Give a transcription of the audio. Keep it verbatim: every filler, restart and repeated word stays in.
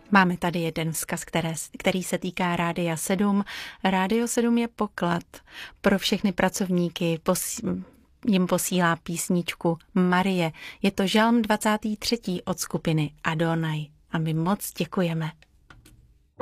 Máme tady jeden vzkaz, které, který se týká Rádia sedm. Rádio sedm je poklad pro všechny pracovníky. Pos, jim posílá písničku Marie. Je to žalm dvacátý třetí od skupiny Adonai. A my moc děkujeme.